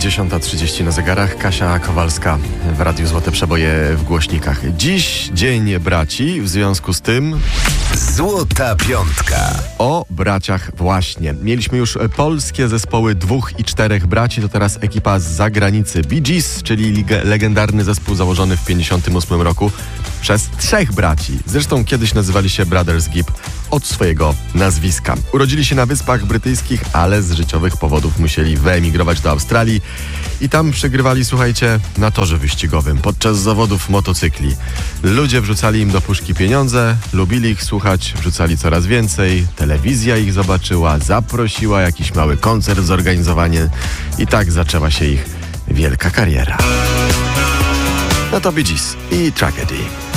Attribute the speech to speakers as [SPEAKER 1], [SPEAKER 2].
[SPEAKER 1] 10:30 na zegarach. Kasia Kowalska w Radiu Złote Przeboje w głośnikach. Dziś Dzień Braci, w związku z tym...
[SPEAKER 2] Złota Piątka.
[SPEAKER 1] O braciach właśnie. Mieliśmy już polskie zespoły 2 i 4 braci, to teraz ekipa z zagranicy. Bee Gees, czyli legendarny zespół założony w 1958 roku przez 3 braci. Zresztą kiedyś nazywali się Brothers Gibb od swojego nazwiska. Urodzili się na Wyspach Brytyjskich, ale z życiowych powodów musieli wyemigrować do Australii i tam przegrywali, słuchajcie, na torze wyścigowym podczas zawodów motocykli. Ludzie wrzucali im do puszki pieniądze, lubili ich słuchać, wrzucali coraz więcej, telewizja ich zobaczyła, zaprosiła, jakiś mały koncert zorganizowany i tak zaczęła się ich wielka kariera. No to Bee Gees i Tragedy.